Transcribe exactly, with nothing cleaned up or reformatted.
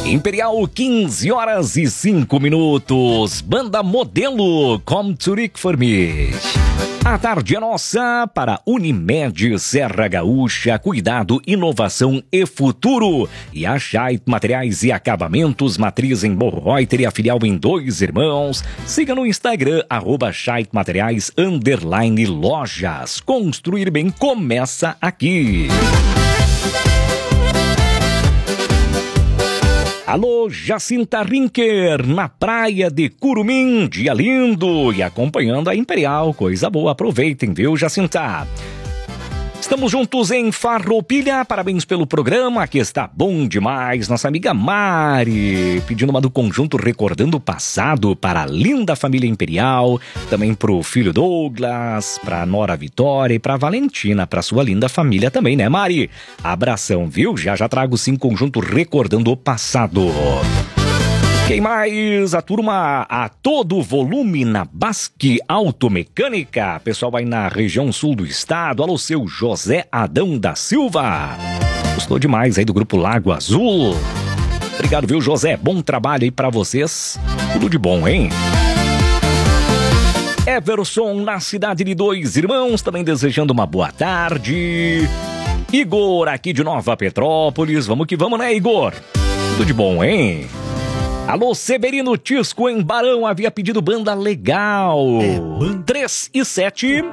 Imperial, quinze horas e cinco minutos. Banda Modelo, Come to Rick for Me. A tarde é nossa para Unimed Serra Gaúcha, cuidado, inovação e futuro. E a Scheidt Materiais e Acabamentos, matriz em Morro Reuter e a filial em Dois Irmãos. Siga no Instagram, arroba Scheidt Materiais, underline lojas. Construir bem começa aqui. Alô, Jacinta Rinker, na praia de Curumim, dia lindo, e acompanhando a Imperial, coisa boa, aproveitem, viu, Jacinta? Estamos juntos em Farroupilha, parabéns pelo programa, aqui está bom demais, nossa amiga Mari, pedindo uma do conjunto Recordando o Passado para a linda família Imperial, também pro filho Douglas, pra Nora Vitória e pra Valentina, pra sua linda família também, né, Mari? Abração, viu? Já já trago sim conjunto Recordando o Passado. Quem mais? A turma a todo volume na Basque Automecânica. Pessoal vai na região sul do estado. Alô, seu José Adão da Silva. Gostou demais aí do grupo Lago Azul. Obrigado, viu, José? Bom trabalho aí pra vocês. Tudo de bom, hein? Everson, na cidade de Dois Irmãos, também desejando uma boa tarde. Igor, aqui de Nova Petrópolis. Vamos que vamos, né, Igor? Tudo de bom, hein? Alô, Severino Tisco em Barão, havia pedido banda legal. É, três e sete.